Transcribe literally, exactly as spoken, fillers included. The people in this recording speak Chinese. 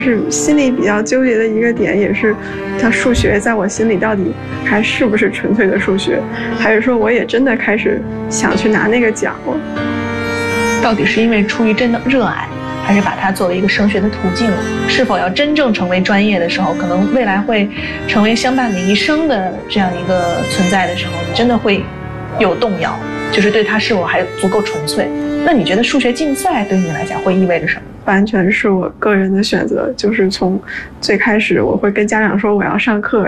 是心里比较纠结的一个点，也是它数学在我心里到底还是不是纯粹的数学，还是说我也真的开始想去拿那个奖了？ 到底是因为出于真的热爱，还是把它作为一个升学的途径？是否要真正成为专业的时候，可能未来会成为相伴你一生的这样一个存在的时候，你真的会有动摇，就是对它是否还足够纯粹。那你觉得数学竞赛对你来讲会意味着什么？ 完全是我个人的选择，就是从最开始我会跟家长说我要上课，